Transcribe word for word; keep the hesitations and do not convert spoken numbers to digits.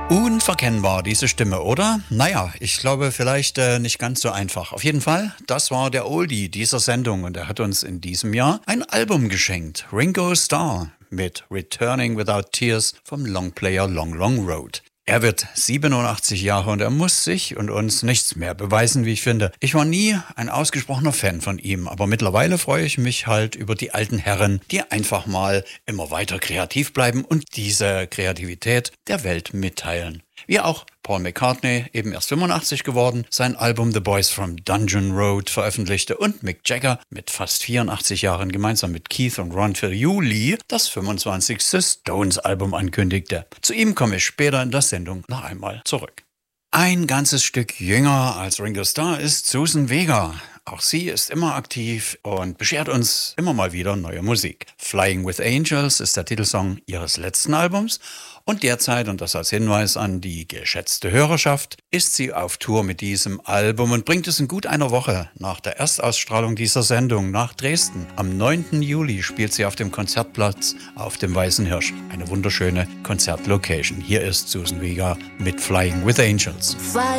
Unverkennbar, diese Stimme, oder? Naja, ich glaube, vielleicht äh, nicht ganz so einfach. Auf jeden Fall, das war der Oldie dieser Sendung und er hat uns in diesem Jahr ein Album geschenkt. Ringo Starr mit Returning Without Tears vom Longplayer Long Long Road. Er wird siebenundachtzig Jahre und er muss sich und uns nichts mehr beweisen, wie ich finde. Ich war nie ein ausgesprochener Fan von ihm, aber mittlerweile freue ich mich halt über die alten Herren, die einfach mal immer weiter kreativ bleiben und diese Kreativität der Welt mitteilen. Wie auch Paul McCartney, eben erst fünfundachtzig geworden, sein Album The Boys from Dungeon Road veröffentlichte und Mick Jagger mit fast vierundachtzig Jahren gemeinsam mit Keith und Ron für Juli das fünfundzwanzigste Stones-Album ankündigte. Zu ihm komme ich später in der Sendung noch einmal zurück. Ein ganzes Stück jünger als Ringo Starr ist Suzanne Vega. Auch sie ist immer aktiv und beschert uns immer mal wieder neue Musik. Flying with Angels ist der Titelsong ihres letzten Albums und derzeit, und das als Hinweis an die geschätzte Hörerschaft, ist sie auf Tour mit diesem Album und bringt es in gut einer Woche nach der Erstausstrahlung dieser Sendung nach Dresden. Am neunten Juli spielt sie auf dem Konzertplatz auf dem Weißen Hirsch. Eine wunderschöne Konzertlocation. Hier ist Suzanne Vega mit Flying with Angels. Fly